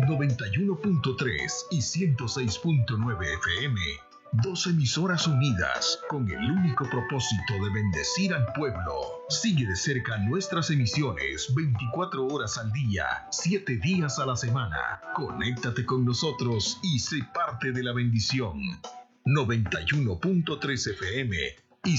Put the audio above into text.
91.3 y 106.9 FM. Dos emisoras unidas con el único propósito de bendecir al pueblo. Sigue de cerca nuestras emisiones 24 horas al día, 7 días a la semana. Conéctate con nosotros y sé parte de la bendición. 91.3 FM